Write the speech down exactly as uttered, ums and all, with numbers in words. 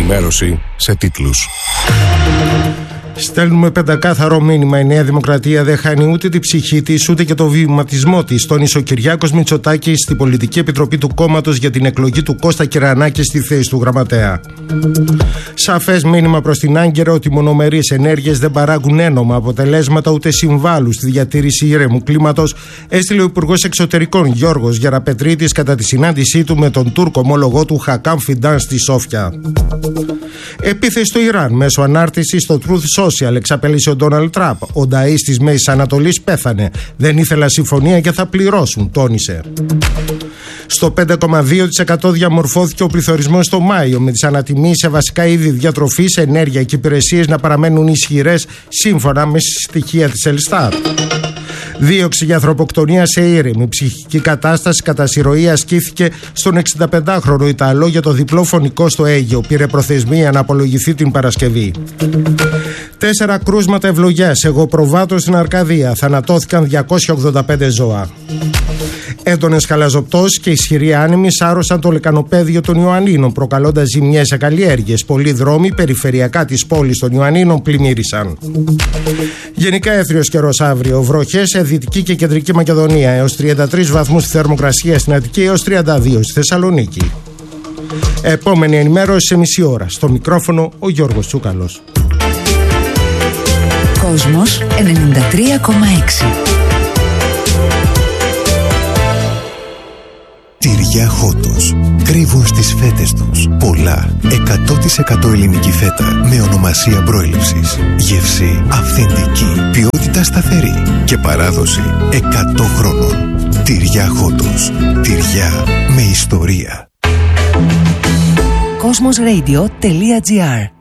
Ενημέρωση σε τίτλους. Στέλνουμε πεντακάθαρο μήνυμα. Η Νέα Δημοκρατία δεν χάνει ούτε την ψυχή της ούτε και το βηματισμό της, τόνισε ο Κυριάκος Μητσοτάκης στην Πολιτική Επιτροπή του κόμματος για την εκλογή του Κώστα Κυρανάκη στη θέση του γραμματέα. Σαφές μήνυμα προς την Άγκυρα ότι οι μονομερείς ενέργειες δεν παράγουν ένομα αποτελέσματα ούτε συμβάλλουν στη διατήρηση ήρεμου κλίματος, έστειλε ο Υπουργός Εξωτερικών Γιώργος Γεραπετρίτης κατά τη συνάντησή του με τον Τούρκο ομόλογό του Χακάμ Φιντάν στη Σόφια. Επίθεση στο Ιράν μέσω ανάρτησης στο Truth Social εξαπέλυσε ο Ντόναλντ Τραμπ. Ο Νταΐς της Μέσης Ανατολής πέθανε. Δεν ήθελα συμφωνία και θα πληρώσουν, τόνισε. Στο πέντε κόμμα δύο τοις εκατό διαμορφώθηκε ο πληθωρισμός το Μάιο, με τις ανατιμήσεις σε βασικά είδη διατροφής, ενέργεια και υπηρεσίες να παραμένουν ισχυρές, σύμφωνα με στοιχεία της Ελστάτ. Δίωξη για ανθρωποκτονία σε ήρεμη ψυχική κατάσταση κατά συρροή ασκήθηκε στον εξηνταπεντάχρονο Ιταλό για το διπλό φωνικό στο Αίγαιο. Πήρε προθεσμία να απολογηθεί την Παρασκευή. Τέσσερα κρούσματα ευλογιάς εγωπροβάτων στην Αρκαδία. Θανατώθηκαν διακόσια ογδόντα πέντε ζώα. Έντονες χαλαζοπτώσεις και ισχυροί άνεμοι σάρωσαν το λεκανοπέδιο των Ιωαννίνων, προκαλώντας ζημιές σε καλλιέργειες. Πολλοί δρόμοι περιφερειακά της πόλης των Ιωαννίνων πλημμύρισαν. Γενικά έθριος καιρός αύριο. Βροχές σε Δυτική και Κεντρική Μακεδονία. Έως τριάντα τρεις βαθμούς στη θερμοκρασία στην Αττική, έως τριάντα δύο στη Θεσσαλονίκη. Επόμενη ενημέρωση σε μισή ώρα. Στο μικρόφωνο ο Γιώργος Τσούκαλος. Κόσμος ενενήντα τρία κόμμα έξι. Τυριά Χότος. Κρύβουν στις φέτες τους πολλά εκατό τοις εκατό ελληνική φέτα με ονομασία προέλευσης. Γεύση αυθεντική, ποιότητα σταθερή και παράδοση εκατό χρόνων. Τυριά Χότος. Τυριά με ιστορία. Κόσμος ρέιντιο τελεία τζι άρ